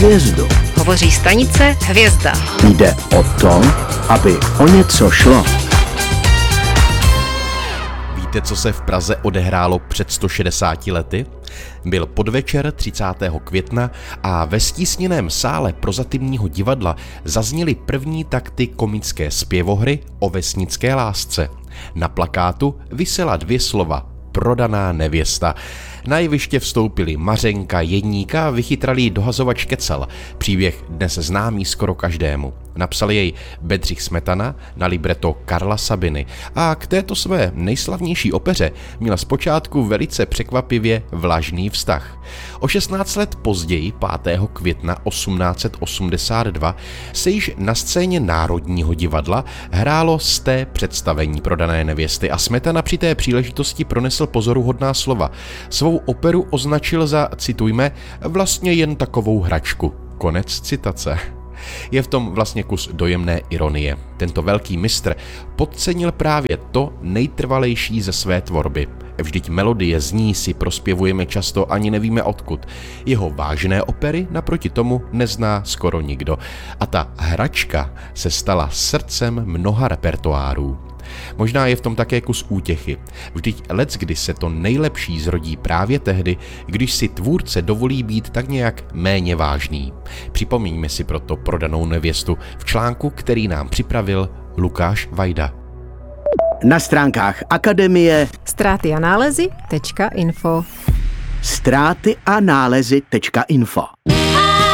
Hvězdu. Hovoří stanice Hvězda. Jde o to, aby o něco šlo. Víte, co se v Praze odehrálo před 160 lety? Byl podvečer 30. května a ve stísněném sále Prozatímního divadla zazněly první takty komické zpěvohry o vesnické lásce. Na plakátu visela 2 slova: prodaná nevěsta. Na jeviště vstoupili Mařenka, Jeník a vychytralý dohazovač Kecal. Příběh dnes známý skoro každému. Napsal jej Bedřich Smetana na libreto Karla Sabiny a k této své nejslavnější opeře měl zpočátku velice překvapivě vlažný vztah. O 16 let později, 5. května 1882, se již na scéně Národního divadla hrálo z té představení Prodané nevěsty a Smetana při té příležitosti pronesl pozoruhodná slova. Svou operu označil za, citujme, vlastně jen takovou hračku. Konec citace. Je v tom vlastně kus dojemné ironie. Tento velký mistr podcenil právě to nejtrvalejší ze své tvorby. Vždyť melodie z ní si prospěvujeme často ani nevíme odkud. Jeho vážné opery naproti tomu nezná skoro nikdo. A ta hračka se stala srdcem mnoha repertoárů. Možná je v tom také kus útěchy. Vždyť leckdy se to nejlepší zrodí právě tehdy, když si tvůrce dovolí být tak nějak méně vážný. Připomeňme si proto Prodanou nevěstu v článku, který nám připravil Lukáš Vajda. Na stránkách Akademie Ztráty a nálezy.info ztráty a nálezy.info